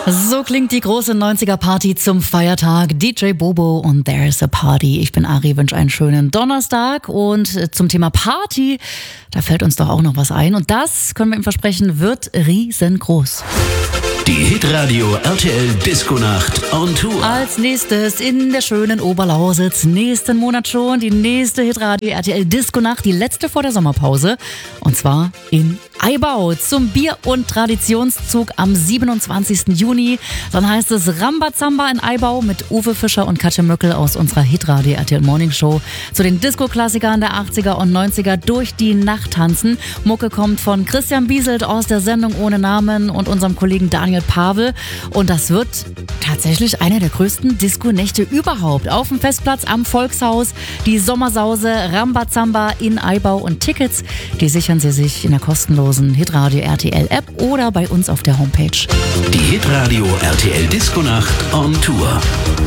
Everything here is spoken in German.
So klingt die große 90er-Party zum Feiertag. DJ Bobo und There's a Party. Ich bin Ari, wünsche einen schönen Donnerstag. Und zum Thema Party, da fällt uns doch auch noch was ein. Und das, können wir ihm versprechen, wird riesengroß. Die Hitradio RTL Disco-Nacht on Tour. Als nächstes in der schönen Oberlausitz, nächsten Monat schon, die nächste Hitradio RTL Disco-Nacht, die letzte vor der Sommerpause. Und zwar in Aibau zum Bier- und Traditionszug am 27. Juni. Dann heißt es Rambazamba in Aibau mit Uwe Fischer und Katja Möckel aus unserer Hitradio RTL Morning Show zu den Disco-Klassikern der 80er und 90er durch die Nacht tanzen. Mucke kommt von Christian Bieselt aus der Sendung Ohne Namen und unserem Kollegen Daniel Pavel. Und das wird tatsächlich eine der größten Disco-Nächte überhaupt. Auf dem Festplatz am Volkshaus, die Sommersause Rambazamba in Aibau und Tickets, die sichern Sie sich in der kostenlosen Hitradio RTL App oder bei uns auf der Homepage. Die Hitradio RTL Disco-Nacht on Tour.